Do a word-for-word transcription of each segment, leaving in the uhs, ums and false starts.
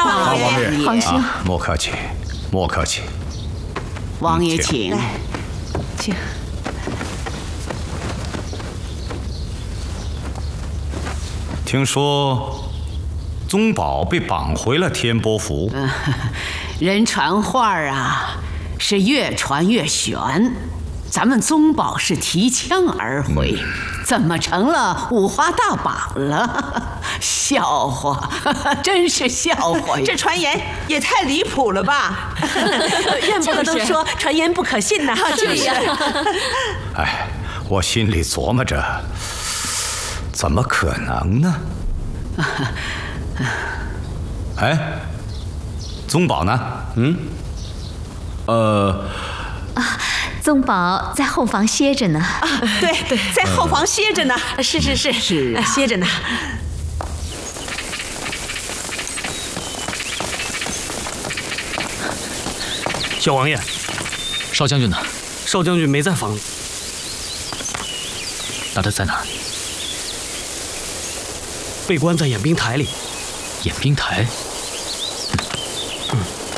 八王爷， 皇兄， 莫客气，莫客气。 王爷请， 请。 听说宗保被绑回了天波府， 嗯，人传话啊，是越传越悬。咱们宗保是提枪而回，嗯、怎么成了五花大绑了？笑话，真是笑话呀！ 这传言也太离谱了吧！ 院部的都说传言不可信呐， 就是。 哎，我心里琢磨着，怎么可能呢？哎，宗保呢？ 嗯，呃。 啊，宗保在后房歇着呢。 啊，对对，在后房歇着呢。 是是是是、啊， 歇着呢。 小王爷， 少将军呢？ 少将军没在房里。 那他在哪儿？ 被关在演兵台里。 演兵台。 嗯。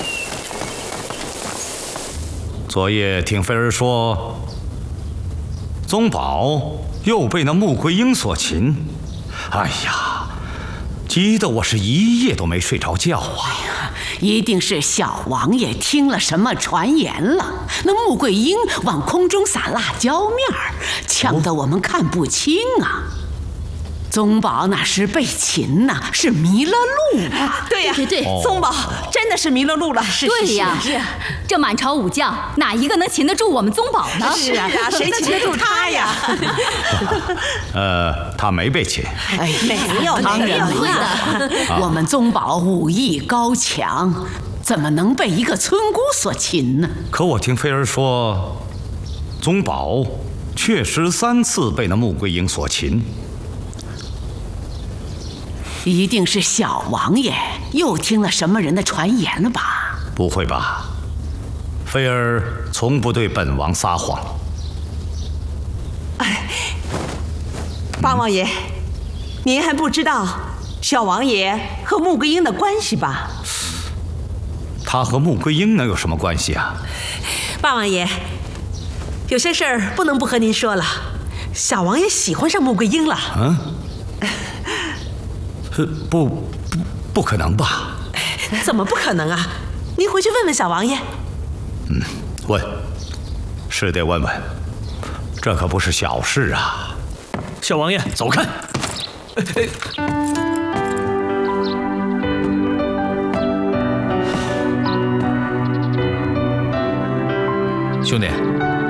昨夜听妃儿说，宗保又被那穆桂英所擒。哎呀，急得我是一夜都没睡着觉啊！ 哎呀，一定是小王爷听了什么传言了。那穆桂英往空中撒辣椒面儿，呛得我们看不清啊。宗保那时被擒呐，是迷了路啊！ 对呀， 对对对， 宗保真的是迷了路了。 是对呀，这满朝武将哪一个能擒得住我们宗保呢？ 是啊，谁擒得住他呀？ 呃，他没被擒。 哎， 没有， 当然没有。我们宗保武艺高强，怎么能被一个村姑所擒呢？ 可我听妃儿说，宗保确实三次被那穆桂英所擒。 一定是小王爷又听了什么人的传言了吧？ 不会吧，妃儿从不对本王撒谎。 哎，八王爷，您还不知道小王爷和穆桂英的关系吧？ 他和穆桂英能有什么关系啊？ 八王爷，有些事儿不能不和您说了。小王爷喜欢上穆桂英了。 嗯。不不不可能吧？ 怎么不可能啊？您回去问问小王爷。 嗯，问，是得问问，这可不是小事啊。 小王爷，走开！ 兄弟，